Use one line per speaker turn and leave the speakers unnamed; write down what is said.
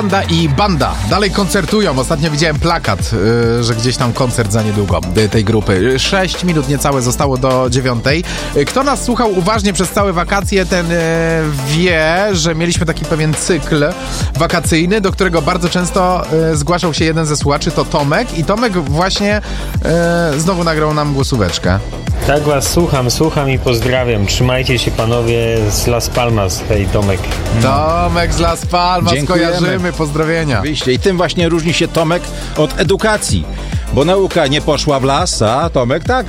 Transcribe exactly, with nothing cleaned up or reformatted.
Panda i Banda dalej koncertują. Ostatnio widziałem plakat, yy, że gdzieś tam koncert za niedługo yy, tej grupy. Sześć minut niecałe zostało do dziewiątej. Yy, kto nas słuchał uważnie przez całe wakacje, ten yy, wie, że mieliśmy taki pewien cykl wakacyjny, do którego bardzo często yy, zgłaszał się jeden ze słuchaczy, to Tomek. I Tomek właśnie yy, znowu nagrał nam głosóweczkę.
Tak was słucham, słucham i pozdrawiam. Trzymajcie się panowie z Las Palmas, hej Tomek.
Tomek z Las Palmas,
Dziękujemy.
kojarzymy, pozdrowienia.
Wyjście. I tym właśnie różni się Tomek od edukacji. Bo nauka nie poszła w las, a Tomek tak